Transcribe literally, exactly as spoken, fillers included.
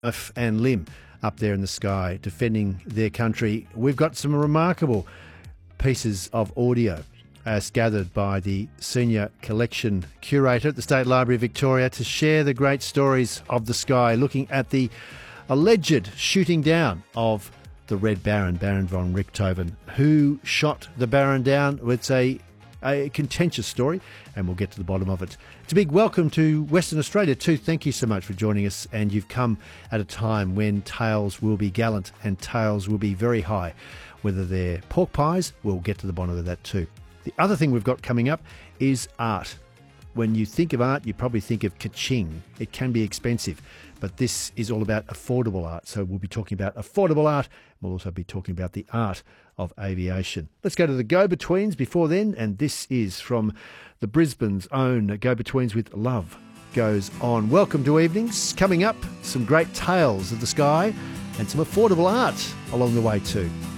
Life and limb up there in the sky, defending their country. We've got some remarkable pieces of audio as gathered by the Senior Collection Curator at the State Library of Victoria to share the great stories of the sky, looking at the alleged shooting down of the Red Baron, Baron von Richthofen. Who shot the Baron down? It's a A contentious story, and we'll get to the bottom of it. It's a big welcome to Western Australia too. Thank you so much for joining us, and you've come at a time when tales will be gallant and tales will be very high. Whether they're pork pies, we'll get to the bottom of that too. The other thing we've got coming up is art. When you think of art, you probably think of ka-ching. It can be expensive, but this is all about affordable art. So we'll be talking about affordable art. We'll also be talking about the art of aviation. Let's go to the Go-Betweens before then, and this is from the Brisbane's own Go-Betweens with Love Goes On. Welcome to Evenings. Coming up, some great tales of the sky and some affordable art along the way too.